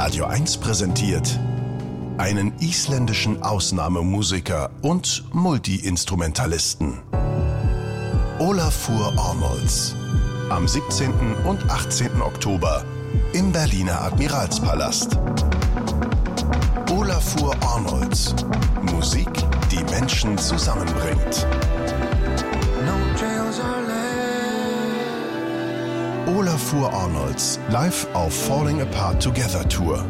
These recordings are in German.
Radio 1 präsentiert einen isländischen Ausnahmemusiker und Multi-Instrumentalisten. Ólafur Arnalds. Am 17. und 18. Oktober im Berliner Admiralspalast. Ólafur Arnalds. Musik, die Menschen zusammenbringt. Ólafur Arnalds live auf Falling Apart Together Tour.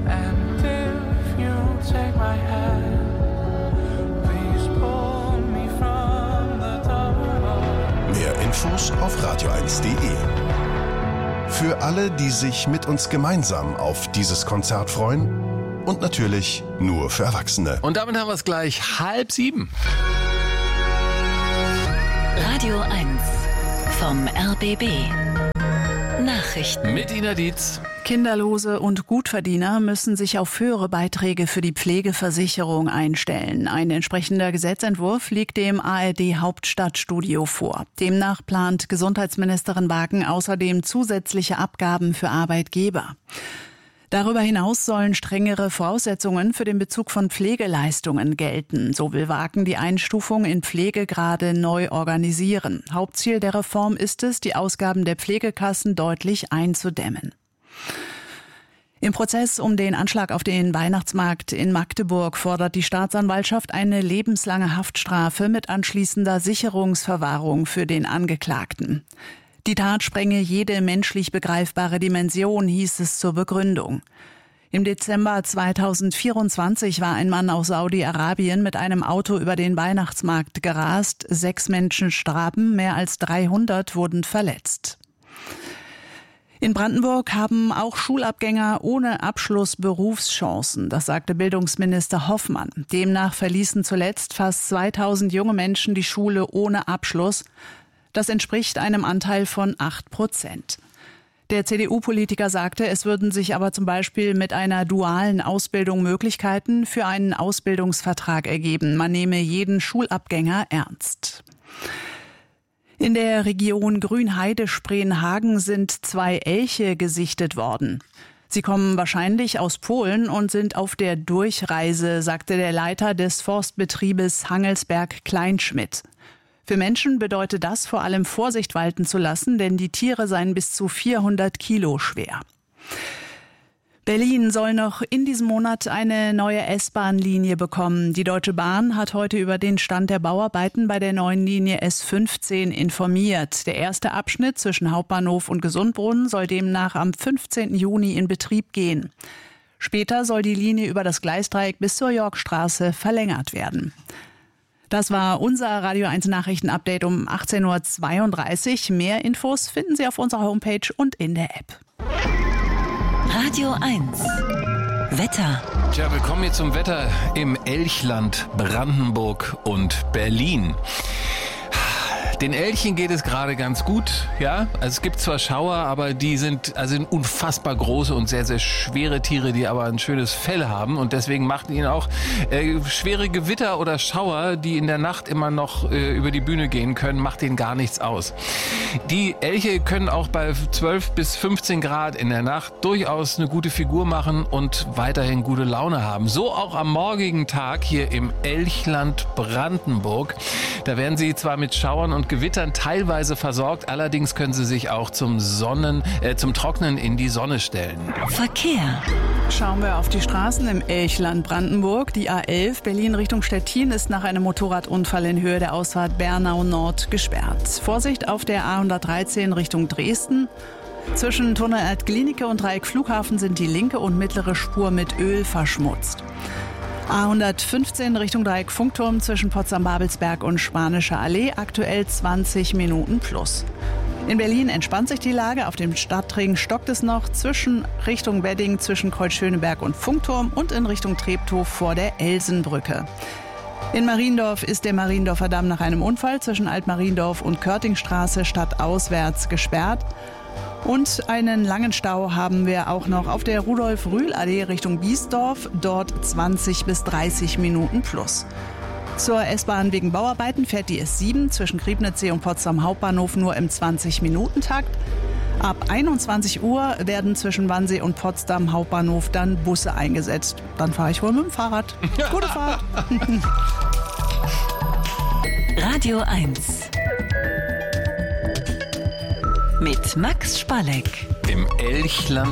Mehr Infos auf radio1.de. Für alle, die sich mit uns gemeinsam auf dieses Konzert freuen und natürlich nur für Erwachsene. Und damit haben wir es gleich 6:30. Radio 1 vom RBB. Nachrichten. Mit Ina Dietz. Kinderlose und Gutverdiener müssen sich auf höhere Beiträge für die Pflegeversicherung einstellen. Ein entsprechender Gesetzentwurf liegt dem ARD-Hauptstadtstudio vor. Demnach plant Gesundheitsministerin Wagen außerdem zusätzliche Abgaben für Arbeitgeber. Darüber hinaus sollen strengere Voraussetzungen für den Bezug von Pflegeleistungen gelten. So will Wagen die Einstufung in Pflegegrade neu organisieren. Hauptziel der Reform ist es, die Ausgaben der Pflegekassen deutlich einzudämmen. Im Prozess um den Anschlag auf den Weihnachtsmarkt in Magdeburg fordert die Staatsanwaltschaft eine lebenslange Haftstrafe mit anschließender Sicherungsverwahrung für den Angeklagten. Die Tat sprenge jede menschlich begreifbare Dimension, hieß es zur Begründung. Im Dezember 2024 war ein Mann aus Saudi-Arabien mit einem Auto über den Weihnachtsmarkt gerast. 6 Menschen starben, mehr als 300 wurden verletzt. In Brandenburg haben auch Schulabgänger ohne Abschluss Berufschancen, das sagte Bildungsminister Hoffmann. Demnach verließen zuletzt fast 2000 junge Menschen die Schule ohne Abschluss. Das entspricht einem Anteil von 8%. Der CDU-Politiker sagte, es würden sich aber zum Beispiel mit einer dualen Ausbildung Möglichkeiten für einen Ausbildungsvertrag ergeben. Man nehme jeden Schulabgänger ernst. In der Region Grünheide-Spreenhagen sind 2 Elche gesichtet worden. Sie kommen wahrscheinlich aus Polen und sind auf der Durchreise, sagte der Leiter des Forstbetriebes Hangelsberg-Kleinschmidt. Für Menschen bedeutet das vor allem Vorsicht walten zu lassen, denn die Tiere seien bis zu 400 Kilo schwer. Berlin soll noch in diesem Monat eine neue S-Bahn-Linie bekommen. Die Deutsche Bahn hat heute über den Stand der Bauarbeiten bei der neuen Linie S15 informiert. Der erste Abschnitt zwischen Hauptbahnhof und Gesundbrunnen soll demnach am 15. Juni in Betrieb gehen. Später soll die Linie über das Gleisdreieck bis zur Yorkstraße verlängert werden. Das war unser Radio 1 Nachrichten-Update um 18.32 Uhr. Mehr Infos finden Sie auf unserer Homepage und in der App. Radio 1 Wetter. Tja, willkommen jetzt zum Wetter im Elchland, Brandenburg und Berlin. Den Elchen geht es gerade ganz gut, ja. Also es gibt zwar Schauer, aber die sind unfassbar große und sehr, sehr schwere Tiere, die aber ein schönes Fell haben. Und deswegen machten ihnen auch schwere Gewitter oder Schauer, die in der Nacht immer noch über die Bühne gehen können, macht ihnen gar nichts aus. Die Elche können auch bei 12 bis 15 Grad in der Nacht durchaus eine gute Figur machen und weiterhin gute Laune haben. So auch am morgigen Tag hier im Elchland Brandenburg. Da werden sie zwar mit Schauern und Gewittern teilweise versorgt, allerdings können sie sich auch zum Trocknen in die Sonne stellen. Verkehr. Schauen wir auf die Straßen im Elchland Brandenburg. Die A11 Berlin Richtung Stettin ist nach einem Motorradunfall in Höhe der Ausfahrt Bernau Nord gesperrt. Vorsicht auf der A113 Richtung Dresden. Zwischen Tunnel Erdklinike und Dreieck Flughafen sind die linke und mittlere Spur mit Öl verschmutzt. A115 Richtung Dreieck Funkturm zwischen Potsdam-Babelsberg und Spanischer Allee, aktuell 20 Minuten plus. In Berlin entspannt sich die Lage. Auf dem Stadtring stockt es noch Richtung Wedding zwischen Kreuz-Schöneberg und Funkturm und in Richtung Treptow vor der Elsenbrücke. In Mariendorf ist der Mariendorfer Damm nach einem Unfall zwischen Altmariendorf und Körtingstraße stadtauswärts gesperrt. Und einen langen Stau haben wir auch noch auf der Rudolf-Rühl-Allee Richtung Biesdorf, dort 20 bis 30 Minuten plus. Zur S-Bahn wegen Bauarbeiten fährt die S7 zwischen Griebnitzsee und Potsdam Hauptbahnhof nur im 20-Minuten-Takt. Ab 21 Uhr werden zwischen Wannsee und Potsdam Hauptbahnhof dann Busse eingesetzt. Dann fahre ich wohl mit dem Fahrrad. Gute Fahrt. Radio 1 mit Max Spalleck. Im Elchland